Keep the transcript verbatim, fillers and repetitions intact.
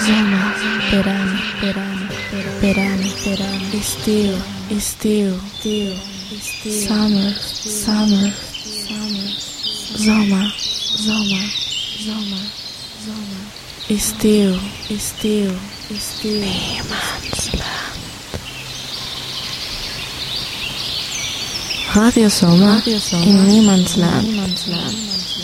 Sommer, verano, verano, verano, verano, estío, estío, estío, summer, summer, summer, Sommer, Sommer, Sommer, Sommer, estío, estío, estío, Niemandsland. Radio Sommer in Niemandsland.